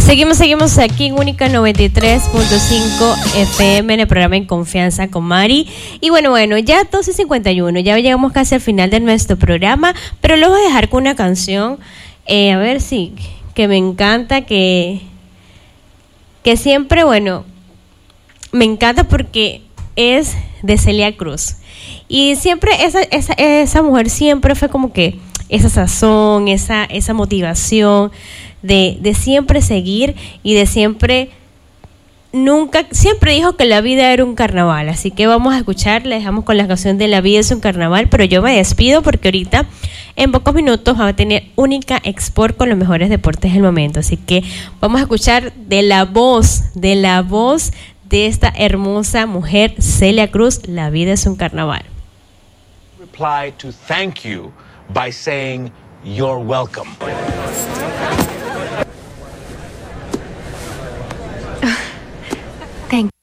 Seguimos aquí en Única 93.5 FM en el programa En Confianza con Mari. Y bueno, ya 12:51, ya llegamos casi al final de nuestro programa, pero lo voy a dejar con una canción, a ver si, que me encanta, que siempre, me encanta porque es de Celia Cruz. Y siempre esa mujer siempre fue como que esa sazón, esa motivación de siempre seguir y de siempre dijo que la vida era un carnaval. Así que vamos a escuchar, le dejamos con la canción de La vida es un carnaval, pero yo me despido porque ahorita en pocos minutos va a tener Única Export con los mejores deportes del momento. Así que vamos a escuchar de la voz de esta hermosa mujer, Celia Cruz, La vida es un carnaval. Reply to thank you by saying you're welcome. Thank you.